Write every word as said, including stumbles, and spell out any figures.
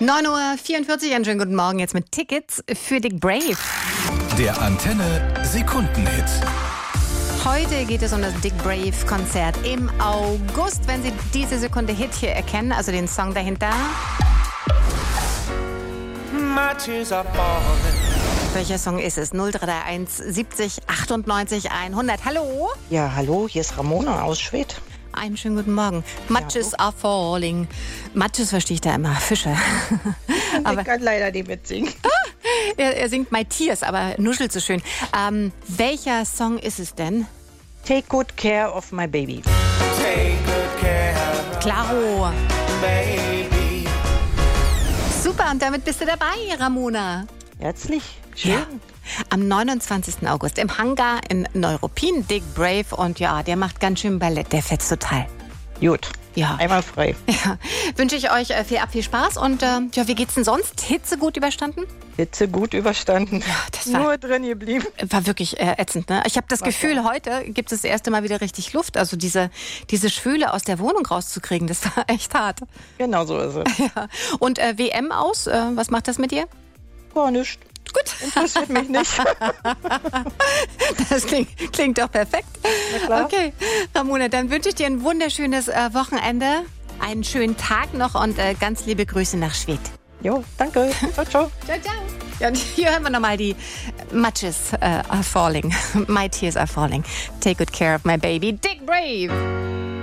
neun Uhr vierundvierzig, einen schönen guten Morgen jetzt mit Tickets für Dick Brave. Der Antenne Sekundenhit. Heute geht es um das Dick Brave Konzert im August. Wenn Sie diese Sekunde Hit hier erkennen, also den Song dahinter. Welcher Song ist es? null drei drei eins siebzig achtundneunzig hundert. Hallo? Ja, hallo, hier ist Ramona aus Schwedt. Einen schönen guten Morgen. Matches Ja, are falling. Matches verstehe ich da immer. Fische. Aber ich kann leider nicht mitsingen. er, er singt My Tears, aber nuschelt so schön. Ähm, welcher Song ist es denn? Take good care of my baby. Take good care of Klaro. baby. Super, und damit bist du dabei, Ramona. Herzlich, schön. Ja. Am neunundzwanzigsten August im Hangar in Neuruppin, Dick Brave. Und ja, der macht ganz schön Ballett, der fetzt total. Gut, Ja. einmal frei. Ja. Wünsche ich euch äh, viel ab, viel Spaß. Und äh, ja, wie geht's denn sonst? Hitze gut überstanden? Hitze gut überstanden. Ja, das war, Nur drin geblieben. war wirklich äh, ätzend. Ne? Ich habe das War Gefühl, klar. heute gibt es das erste Mal wieder richtig Luft. Also diese, diese Schwüle aus der Wohnung rauszukriegen, das war echt hart. Genau so ist es. Ja. Und äh, W M aus, äh, was macht das mit dir? Gar nicht. Gut. Interessiert mich nicht. Das klingt, klingt doch perfekt. Na klar. Okay, Ramona, dann wünsche ich dir ein wunderschönes äh, Wochenende, einen schönen Tag noch und äh, ganz liebe Grüße nach Schwedt. Jo, danke. Ciao, ciao. Ciao, ciao. Ja, und hier hören wir nochmal die Matches äh, are falling. My tears are falling. Take good care of my baby, Dick Brave.